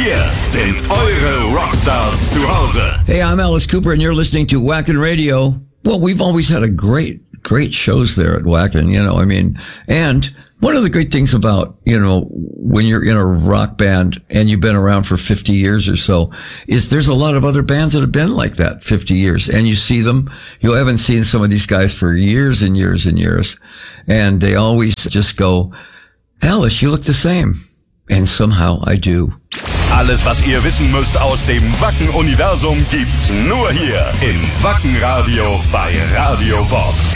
Hier sind eure Rockstars zu Hause. Hey, I'm Alice Cooper, and you're listening to Whackin' Radio. Well, we've always had a great shows there at Whackin', and one of the great things about, when you're in a rock band and you've been around for 50 years or so, is there's a lot of other bands that have been like that 50 years. And you see them, you haven't seen some of these guys for years and years and years. And they always just go, Alice, you look the same. And somehow I do. Alles, was ihr wissen müsst aus dem Wacken-Universum, gibt's nur hier im Wacken Radio bei Radio Bob.